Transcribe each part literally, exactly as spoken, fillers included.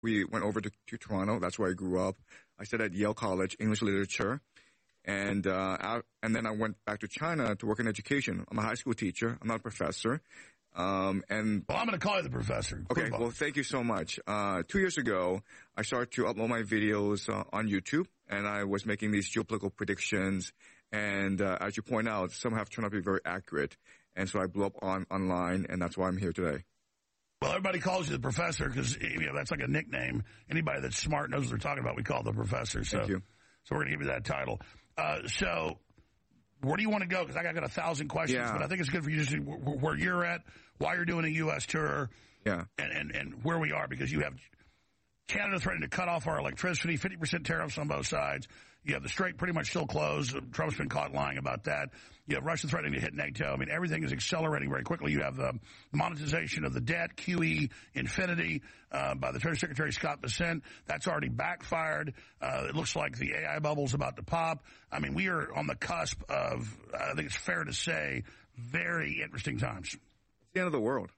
we went over to, to Toronto. That's where I grew up. I studied at Yale College, English literature. And, uh, I, and then I went back to China to work in education. I'm a high school teacher. I'm not a professor. Um, and. Well, I'm going to call you the professor. Okay. Well, thank you so much. Uh, two years ago, I started to upload my videos uh, on YouTube, and I was making these geopolitical predictions. And, uh, as you point out, some have turned out to be very accurate. And so I blew up on, online, and that's why I'm here today. Well, everybody calls you the professor because, you know, that's like a nickname. Anybody that's smart knows what they're talking about. We call the professor. So, thank you. So we're going to give you that title. Uh, so where do you want to go? Because I got a thousand questions, yeah. but I think it's good for you to see where you're at, why you're doing a U S tour, yeah, and, and, and where we are, because you have Canada threatening to cut off our electricity, fifty percent tariffs on both sides. You have the Strait pretty much still closed. Trump's been caught lying about that. You have Russia threatening to hit NATO. I mean, everything is accelerating very quickly. You have the monetization of the debt, Q E infinity, uh, by the Treasury Secretary Scott Bessent. That's already backfired. Uh, it looks like the A I bubble's about to pop. I mean, we are on the cusp of, I think it's fair to say, very interesting times. It's the end of the world.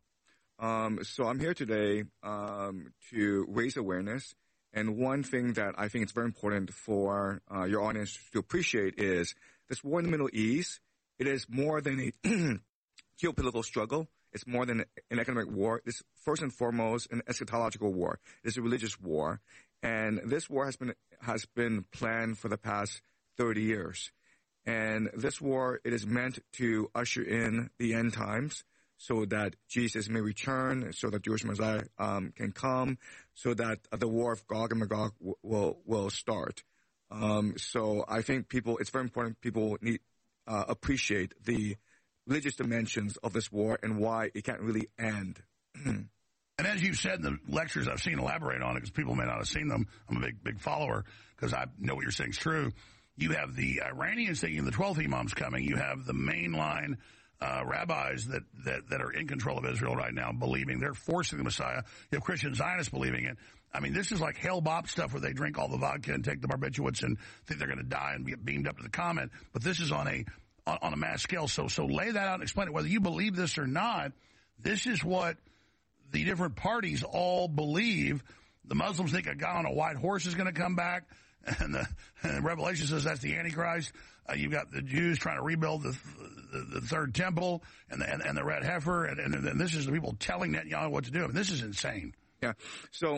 Um, so I'm here today, um, to raise awareness. And one thing that I think it's very important for, uh, your audience to appreciate is this war in the Middle East. It is more than a geopolitical struggle. It's more than an economic war. It's first and foremost an eschatological war. It's a religious war. And this war has been, has been planned for the past thirty years. And this war, it is meant to usher in the end times, so that Jesus may return, so that Jewish Messiah um, can come, so that uh, the war of Gog and Magog w- will will start. Um, so I think people, it's very important people need uh, appreciate the religious dimensions of this war and why it can't really end. And as you've said in the lectures I've seen elaborate on it, because people may not have seen them. I'm a big, big follower because I know what you're saying is true. You have the Iranians thinking the twelfth Imam's coming. You have the mainline Uh, rabbis that, that, that are in control of Israel right now believing they're forcing the Messiah. You have Christian Zionists believing it. I mean, this is like Hale Bopp stuff where they drink all the vodka and take the barbiturates and think they're going to die and get beamed up to the comet. But this is on a, on, on a mass scale. So, so lay that out and explain it. Whether you believe this or not, this is what the different parties all believe. The Muslims think a guy on a white horse is going to come back. And the and Revelation says that's the Antichrist. Uh, you've got the Jews trying to rebuild the the, the third temple and the, and, and the red heifer, and, and, and this is the people telling Netanyahu what to do. I mean, this is insane. Yeah. So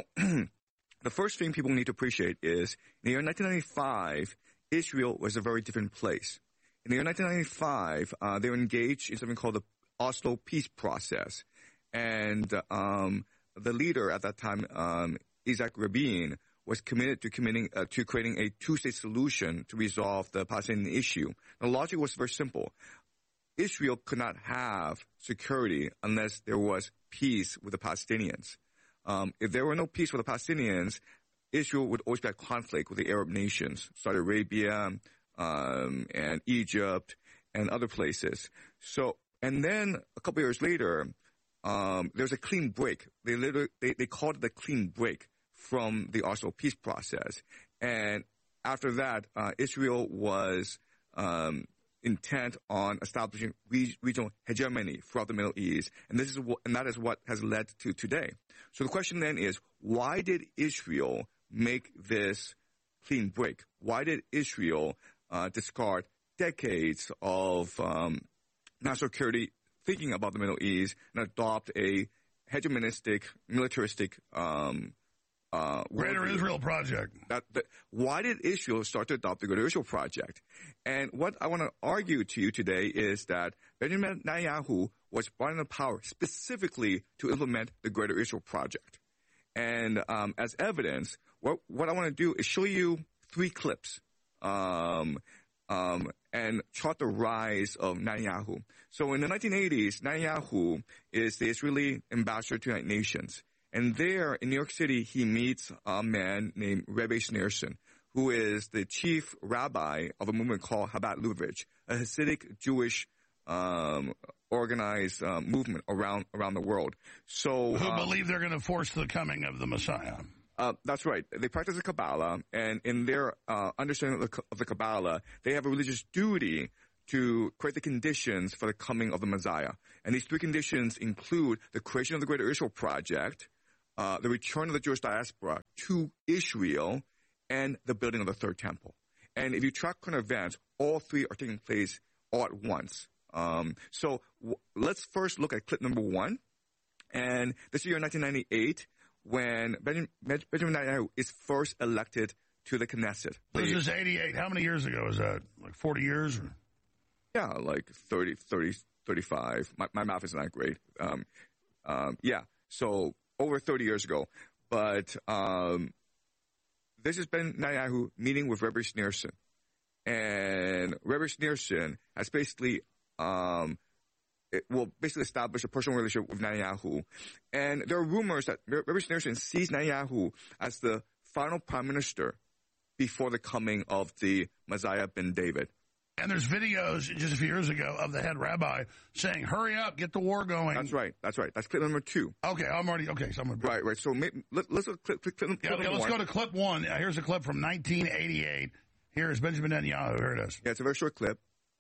the first thing people need to appreciate is in the year nineteen ninety-five, Israel was a very different place. In the year nineteen ninety-five, uh, they were engaged in something called the Oslo peace process, and um, the leader at that time, um, Isaac Rabin, was committed to committing uh, to creating a two-state solution to resolve the Palestinian issue. The logic was very simple. Israel could not have security unless there was peace with the Palestinians. Um, if there were no peace with the Palestinians, Israel would always be at conflict with the Arab nations, Saudi Arabia, um, and Egypt, and other places. So, and then a couple of years later, um, there was a clean break. They literally they, they called it the clean break from the Oslo peace process. And after that, uh, Israel was, um, intent on establishing re- regional hegemony throughout the Middle East. And this is what, and that is what has led to today. So the question then is, why did Israel make this clean break? Why did Israel, uh, discard decades of, um, national security thinking about the Middle East and adopt a hegemonistic, militaristic, um, Uh, Greater Israel Project. That, that, why did Israel start to adopt the Greater Israel Project? And what I want to argue to you today is that Benjamin Netanyahu was brought into power specifically to implement the Greater Israel Project. And um, as evidence, what, what I want to do is show you three clips um, um, and chart the rise of Netanyahu. So in the nineteen eighties, Netanyahu is the Israeli ambassador to the United Nations. And there, in New York City, he meets a man named Rebbe Schneerson, who is the chief rabbi of a movement called Chabad Lubavitch, a Hasidic Jewish um, organized um, movement around around the world. So who um, believe they're going to force the coming of the Messiah. Uh, that's right. They practice the Kabbalah, and in their uh, understanding of the, of the Kabbalah, they have a religious duty to create the conditions for the coming of the Messiah. And these three conditions include the creation of the Greater Israel Project, uh, the return of the Jewish diaspora to Israel, and the building of the Third Temple. And if you track current events, all three are taking place all at once. Um, so w- let's first look at clip number one. And this year, nineteen ninety-eight, when Benjamin, Benjamin Netanyahu is first elected to the Knesset. This is eighty-eight. How many years ago is that? Like forty years? Or? Yeah, like thirty, thirty, thirty-five. My, my math isn't that great. Um, um, yeah, so over thirty years ago. But um, this has been Netanyahu meeting with Rebbe Schneerson. And Rebbe Schneerson has basically, um, it will basically establish a personal relationship with Netanyahu. And there are rumors that Rebbe Schneerson sees Netanyahu as the final prime minister before the coming of the Messiah ben David. And there's videos just a few years ago of the head rabbi saying, hurry up, get the war going. That's right. That's right. That's clip number two. Okay, I'm already, okay. So I'm gonna... Right, right. So maybe, let, let's go clip, clip, clip, yeah, clip yeah, number let's one. go to clip one. Uh, here's a clip from nineteen eighty-eight. Here is Benjamin Netanyahu. Here it is. Yeah, it's a very short clip.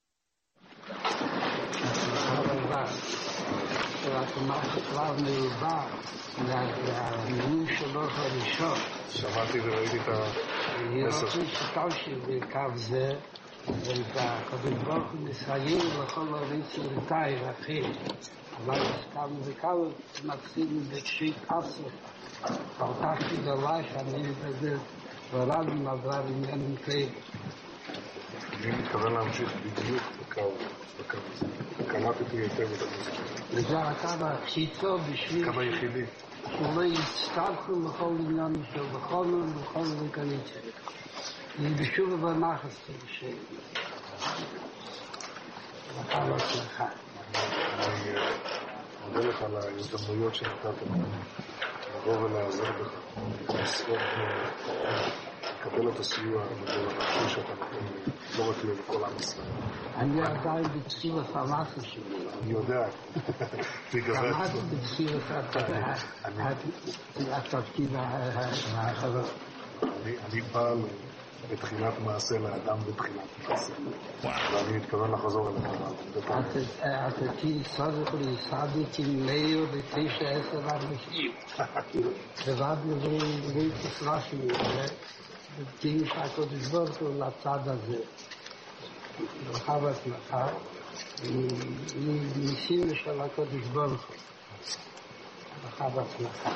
שמעתי וראיתי את המסר. והקדוש ברוך הוא מסייע לכל הריצים לתאי ואחרים. אבל כמה וכמה מתחילים בתשיעית עשר. פרטחתי דלייך, אני מתגדל ורבים עברה בעניינים כאלה. אני מתכוון להמשיך בדיוק בקו, בקו הזה. קלטתי היטב את המסר. וזה הקו הכי טוב בשביל... הקו היחידי. שלא יצטרכו לכל עניין של בכל ובכל וקניצה. בשוב ובנחס תרשי. לקו הצלחה. אני מודה לך על ההזדמנויות שנתת לי. לבוא ולעזור בך. לסרוק לקבל את הסיוע הגדול הנפשי שאתה נותן לי. לא רק לכל עם ישראל. אני עדיין בתחילת המסע שלי. אני יודע. למדתי בתחילת התפקיד האחרון. אני פעל בתחילת מעשה לאדם בתחילת מעשה. ואני מתכוון לחזור אליך. אתה תצטרך להסעדתי מאיר בתשע עשר אנשים. לבד לברי תסרה שלי. ותהי שהקודש ברוך הוא לצד הזה. לך בעצמך. ניסים של הקודש ברוך הוא. לך בעצמך.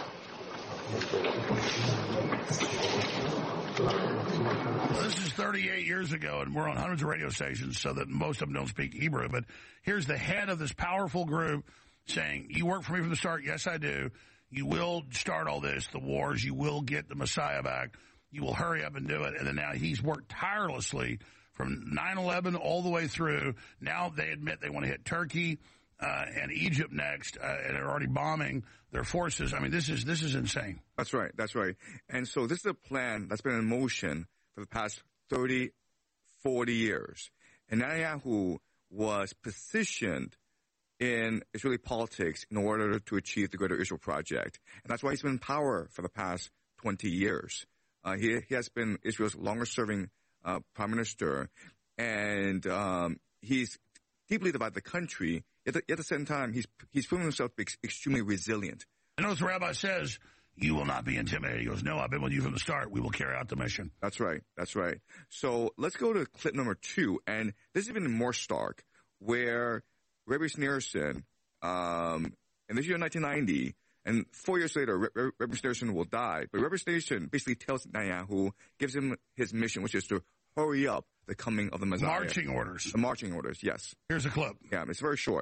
This is thirty-eight years ago, and we're on hundreds of radio stations, so that most of them don't speak Hebrew. But here's the head of this powerful group saying, you work for me from the start. Yes, I do. You will start all this, the wars. You will get the Messiah back. You will hurry up and do it. And then now he's worked tirelessly from nine eleven all the way through. Now they admit they want to hit Turkey uh, and Egypt next, uh, and they're already bombing their forces. I mean, this is this is insane. That's right. That's right. And so this is a plan that's been in motion for the past thirty, forty years. And Netanyahu was positioned in Israeli politics in order to achieve the Greater Israel Project. And that's why he's been in power for the past twenty years. Uh, he, he has been Israel's longest-serving uh, prime minister, and um, he's deeply divided the country. At the, at the same time, he's he's proven himself to be ex- extremely resilient. I know the rabbi says, you will not be intimidated. He goes, no, I've been with you from the start. We will carry out the mission. That's right. That's right. So let's go to clip number two, and this is even more stark, where Rebbe Schneerson, um, in this year nineteen ninety, and four years later, Re- Rebbe Schneerson will die. But Rebbe Schneerson basically tells Netanyahu, gives him his mission, which is to hurry up the coming of the Messiah. Marching orders. The marching orders, yes. Here's a clip. Yeah, it's very short.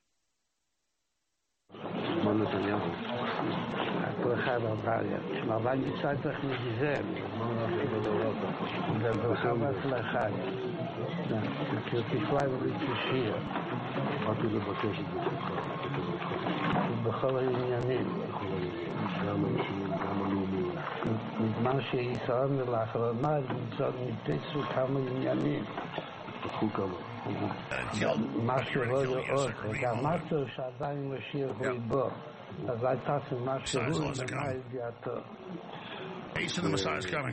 אחד הבעיה. אבל נמצא צריך להיזהר. וברכה בהצלחה. כתפיים ובתשיע. באתי לבקש את זה בכל העניינים. גם האישיים, גם הלאומיים. בזמן שישראל לאחרונה ניתצו כמה עניינים. פתחו כמה. מה שלא לראות, וגם משהו שעדיין משאיר הוא בו. אז הייתה מה שהוא למה ידיעתו. Hasten the Messiah is coming.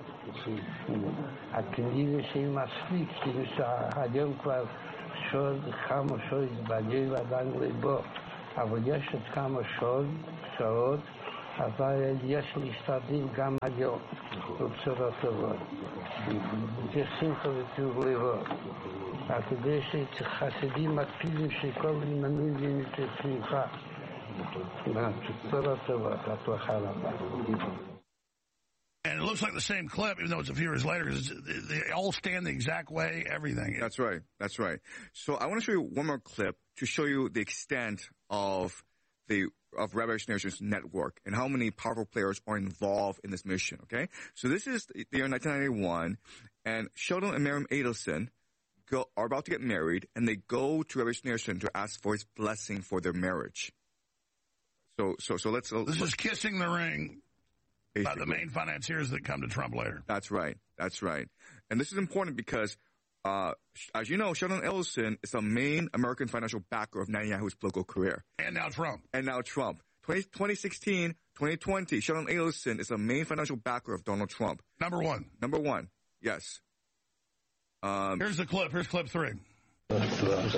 הכנראה שהיא מספיק, כאילו שהיום כבר שוד, כמה שוד התבדל ועדיין לבוא. אבל יש עוד כמה שוד, שעות, אבל יש משתדלים גם היום, בבשורות טובות. בשמחה וטוב לבב. כדי שחסידים מקפידים שכל מנהיגים את השמחה. בשורות טובות, הצלחה רבה. And it looks like the same clip, even though it's a few years later, because they all stand the exact way, everything. That's right. That's right. So I want to show you one more clip to show you the extent of the of Rabbi Schneerson's network and how many powerful players are involved in this mission. Okay, so this is the year nineteen ninety-one, and Sheldon and Miriam Adelson go are about to get married, and they go to Rabbi Schneerson to ask for his blessing for their marriage. So, so, so let's. This let's, is kissing the ring. By the main financiers that come to Trump later. That's right. That's right. And this is important because, uh, as you know, Sheldon Adelson is the main American financial backer of Netanyahu's political career. And now Trump. And now Trump. twenty sixteen, twenty twenty, Sheldon Adelson is the main financial backer of Donald Trump. Number one. Number one. Yes. Um, Here's the clip. Here's clip three. Das ist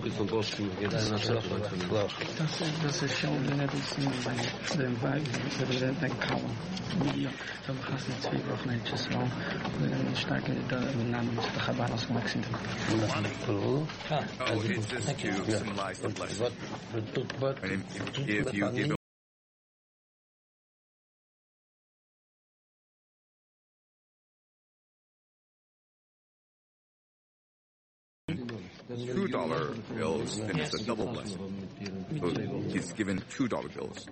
Sheldon Adelson bei dem Weib, der den Kauen. Video, so hast du zwei Wochen nicht so starke Namen zu der Chabanos Maxim. Oh, it's just to symbolize the blessing. And if, if you give two dollar bills, then it's a double blessing. So he's given two dollar bills.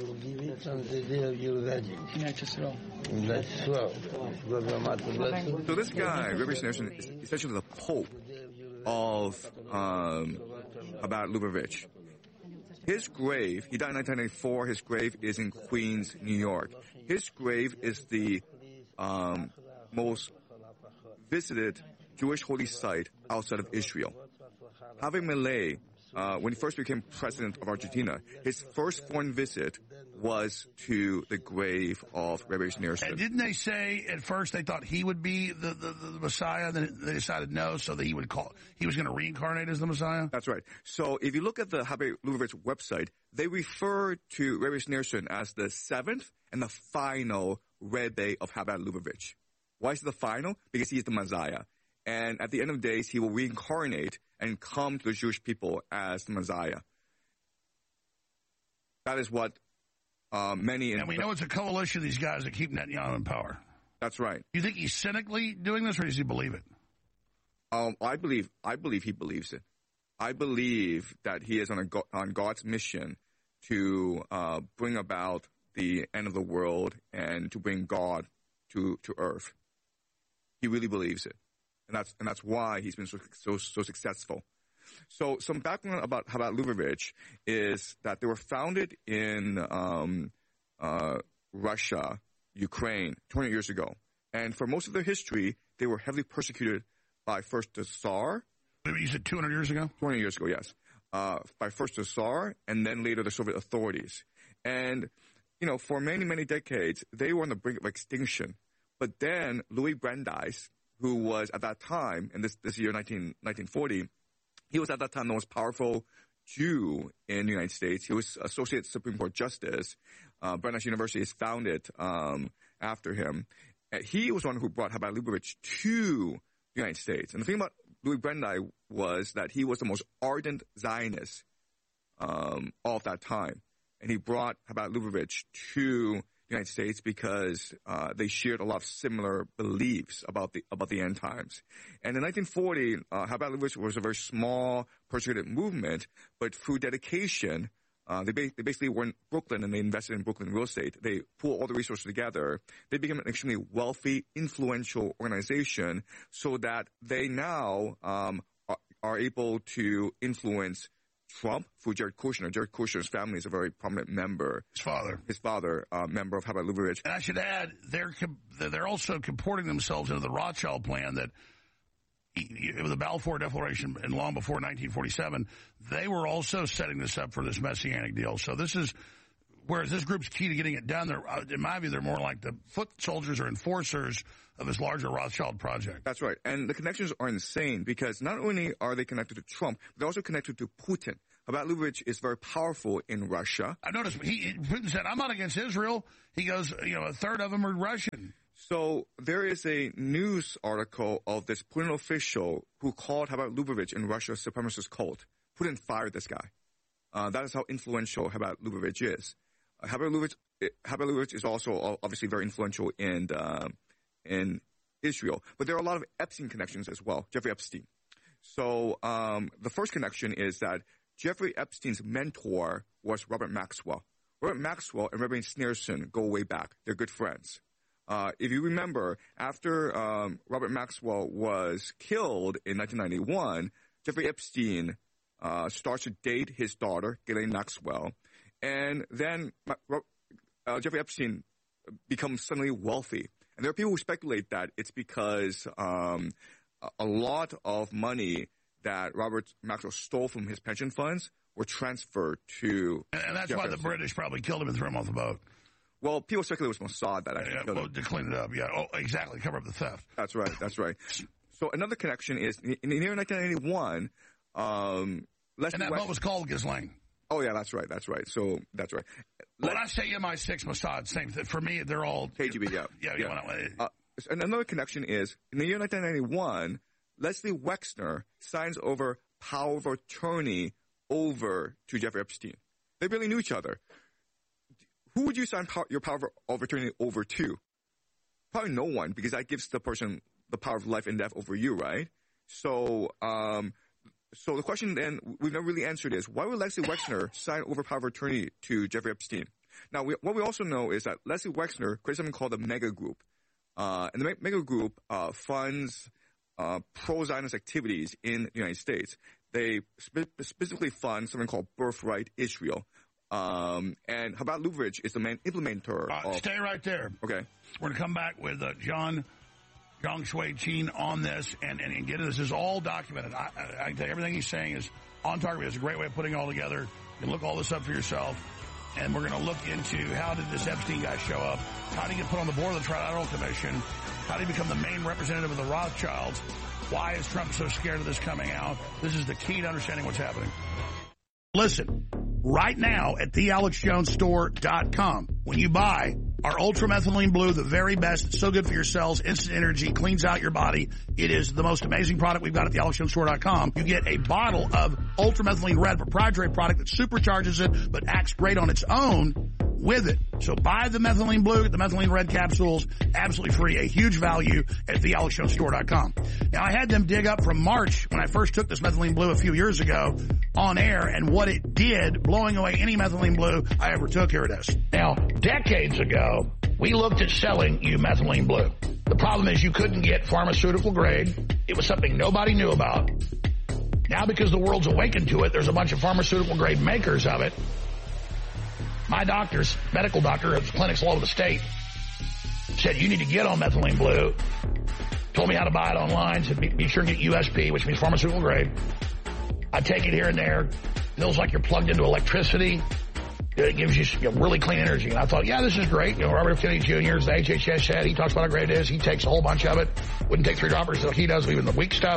So this guy, Rabbi Schneerson, is essentially the Pope of um, Chabad Lubavitch. His grave, he died in nineteen ninety-four, his grave is in Queens, New York. His grave is the um, most visited Jewish holy site outside of Israel. Javier Milei, uh, when he first became president of Argentina, his first foreign visit was to the grave of Rabbi Schneerson. And didn't they say at first they thought he would be the, the, the Messiah? Then they decided no, so that he would call, he was going to reincarnate as the Messiah? That's right. So if you look at the Chabad Lubavitch website, they refer to Rabbi Schneerson as the seventh and the final Rebbe of Chabad Lubavitch. Why is it the final? Because he is the Messiah. And at the end of the days, he will reincarnate and come to the Jewish people as the Messiah. That is what uh, many... And we know it's a coalition of these guys that keep Netanyahu in power. That's right. Do you think he's cynically doing this, or does he believe it? Um, I believe I believe he believes it. I believe that he is on, a, on God's mission to uh, bring about the end of the world and to bring God to, to earth. He really believes it. And that's and that's why he's been so so, so successful. So some background about Chabad Lubavitch is that they were founded in um, uh, Russia, Ukraine, twenty years ago. And for most of their history, they were heavily persecuted by first the Tsar. You said two hundred years ago? twenty years ago, yes. Uh, by first the Tsar and then later the Soviet authorities. And, you know, for many, many decades, they were on the brink of extinction. But then Louis Brandeis, who was at that time, in this, this year, nineteen, nineteen forty, he was at that time the most powerful Jew in the United States. He was Associate Supreme Court Justice. Uh, Brandeis University is founded um, after him. And he was one who brought Chabad Lubavitch to the United States. And the thing about Louis Brandeis was that he was the most ardent Zionist um, of that time. And he brought Chabad Lubavitch to United States because uh, they shared a lot of similar beliefs about the about the end times. And in nineteen forty, uh, Chabad Lubavitch was a very small, persecuted movement, but through dedication, uh, they, ba- they basically were in Brooklyn and they invested in Brooklyn real estate. They pulled all the resources together. They became an extremely wealthy, influential organization, so that they now um, are, are able to influence Trump through Jared Kushner. Jared Kushner's family is a very prominent member. His father. His father, uh, member of Chabad Lubavitch. And I should add, they're they're also comporting themselves into the Rothschild plan that, with the Balfour Declaration and long before nineteen forty-seven, they were also setting this up for this Messianic deal. So this is, whereas this group's key to getting it done, they're, in my view, they're more like the foot soldiers or enforcers of this larger Rothschild project. That's right. And the connections are insane because not only are they connected to Trump, they're also connected to Putin. Chabad Lubavitch is very powerful in Russia. I noticed he, Putin said, I'm not against Israel. He goes, you know, a third of them are Russian. So there is a news article of this Putin official who called Chabad Lubavitch in Russia a supremacist cult. Putin fired this guy. Uh, that is how influential Chabad Lubavitch is. Uh, Chabad Lubavitch, Chabad Lubavitch is also obviously very influential in uh, in Israel. But there are a lot of Epstein connections as well, Jeffrey Epstein. So um, the first connection is that Jeffrey Epstein's mentor was Robert Maxwell. Robert Maxwell and Rabbi Sneerson go way back. They're good friends. Uh, if you remember, after um, Robert Maxwell was killed in nineteen ninety-one, Jeffrey Epstein uh, starts to date his daughter, Ghislaine Maxwell, and then uh, Jeffrey Epstein becomes suddenly wealthy. And there are people who speculate that it's because um, a lot of money that Robert Maxwell stole from his pension funds were transferred to And that's Jeffrey why the Epstein. British probably killed him and threw him off the boat. Well, people speculate it was Mossad that actually Yeah, killed well, him. to clean it up, yeah. Oh, exactly, cover up the theft. That's right. That's right. So another connection is in, in the year nineteen ninety-one, um, Leslie And that West- boat was called Ghislaine. Oh yeah, that's right. That's right. So that's right. When I say M I six, Mossad, same thing. For me, they're all K G B. Yeah. Yeah, yeah. yeah. Uh, and another connection is in the year nineteen ninety-one, Leslie Wexner signs over power of attorney over to Jeffrey Epstein. They barely knew each other. Who would you sign power, your power of attorney over to? Probably no one, because that gives the person the power of life and death over you, right? So, um, so the question then we've never really answered is, why would Leslie Wexner sign over power of attorney to Jeffrey Epstein? Now, we, what we also know is that Leslie Wexner created something called the Mega Group. Uh, and the Me- Mega Group uh, funds uh, pro-Zionist activities in the United States. They spe- specifically fund something called Birthright Israel. Um, and Chabad Lubavitch is the main implementer Uh, of... stay right there. Okay. We're going to come back with uh, John Zhang Shui Qin on this and, and, and get it. This is all documented. I, I, I can tell you everything he's saying is on target. It's a great way of putting it all together. You can look all this up for yourself. And we're going to look into how did this Epstein guy show up? How did he get put on the board of the Trilateral Commission? How did he become the main representative of the Rothschilds? Why is Trump so scared of this coming out? This is the key to understanding what's happening. Listen, right now at the alex jones store dot com, when you buy our Ultra Methylene Blue, the very best, it's so good for your cells, instant energy, cleans out your body. It is the most amazing product we've got at the alex jones store dot com. You get a bottle of Ultra Methylene Red, proprietary product that supercharges it, but acts great on its own with it. So buy the Methylene Blue, get the Methylene Red capsules, absolutely free, a huge value at the alex jones store dot com. Now, I had them dig up from March when I first took this Methylene Blue a few years ago on air and what it did, blowing away any Methylene Blue I ever took. Here it is. Now, decades ago, we looked at selling you Methylene Blue. The problem is you couldn't get pharmaceutical grade. It was something nobody knew about. Now, because the world's awakened to it, there's a bunch of pharmaceutical grade makers of it. My doctors, medical doctor at clinics all over the state, said you need to get on Methylene Blue. Told me how to buy it online. Said be, be sure to get U S P, which means pharmaceutical grade. I take it here and there. Feels like you're plugged into electricity. It gives you, you know, really clean energy. And I thought, yeah, this is great. You know, Robert F. Kennedy Junior, the H H S said, he talks about how great it is. He takes a whole bunch of it. Wouldn't take three droppers like he does, leaving the weak stuff.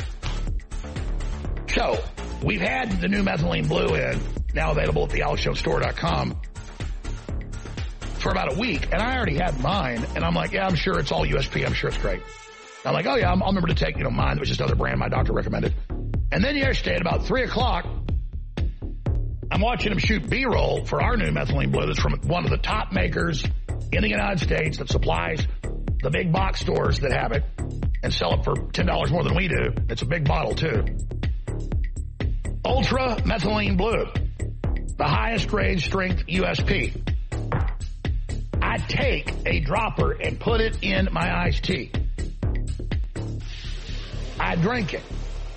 So, we've had the new Methylene Blue in, now available at the alex jones store dot com, for about a week. And I already had mine. And I'm like, yeah, I'm sure it's all U S P. I'm sure it's great. I'm like, oh, yeah, I'll remember to take, you know, mine. It was just another brand my doctor recommended. And then yesterday at about three o'clock, I'm watching him shoot B-roll for our new Methylene Blue that's from one of the top makers in the United States that supplies the big box stores that have it and sell it for ten dollars more than we do. It's a big bottle, too. Ultra Methylene Blue, the highest grade strength U S P. I take a dropper and put it in my iced tea. I drink it.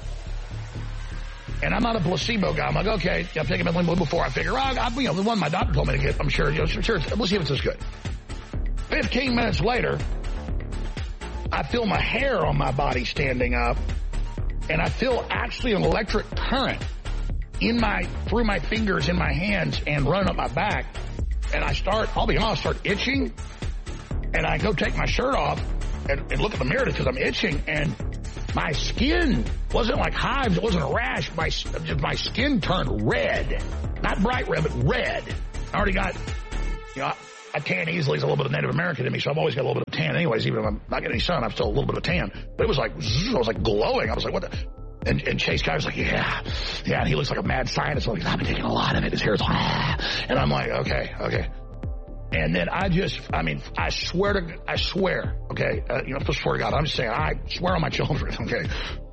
And I'm not a placebo guy. I'm like, okay, I'm taking Methylene Blue before. I figure, oh, I, you know, the one my doctor told me to get, I'm sure, you know, sure, we'll see if it's as good. Fifteen minutes later, I feel my hair on my body standing up, and I feel actually an electric current in my, through my fingers in my hands and running up my back. And I start, I'll be honest, start itching, and I go take my shirt off and, and look at the mirror because I'm itching, and my skin wasn't like hives. It wasn't a rash. My, my skin turned red. Not bright red, but red. I already got, you know, I tan easily. There's a little bit of Native American in me, so I've always got a little bit of tan anyways. Even if I'm not getting any sun, I'm still a little bit of tan. But it was like, I was like glowing. I was like, what the? And, and Chase Guy was like, yeah, yeah. And he looks like a mad scientist. So he's like, I've been taking a lot of it. His hair's like, ah. And I'm like, okay, okay. And then I just, I mean, I swear to, I swear, okay, uh, you know, I swear to God, I'm just saying, I swear on my children, okay.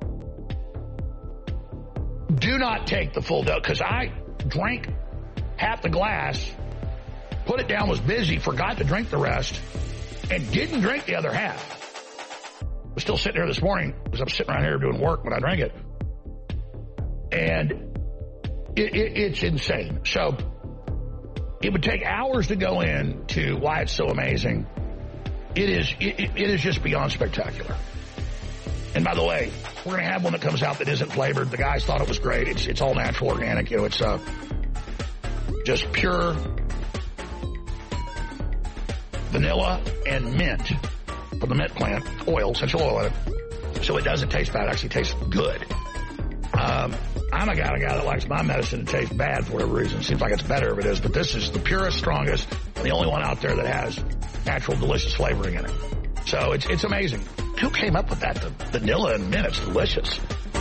Do not take the full dose, because I drank half the glass, put it down, was busy, forgot to drink the rest, and didn't drink the other half. I was still sitting here this morning, because I was sitting around here doing work when I drank it. And it, it, it's insane. So it would take hours to go into why it's so amazing. It is, it, it is just beyond spectacular. And by the way, we're going to have one that comes out that isn't flavored. The guys thought it was great. It's, it's all natural, organic. You know, it's, uh, just pure vanilla and mint from the mint plant, oil, essential oil in it. So it doesn't taste bad. It actually tastes good. Um, I'm a guy, a guy that likes my medicine to taste bad for whatever reason. Seems like it's better if it is, but this is the purest, strongest, and the only one out there that has natural, delicious flavoring in it. So it's it's amazing. Who came up with that? The vanilla and mint, it's delicious.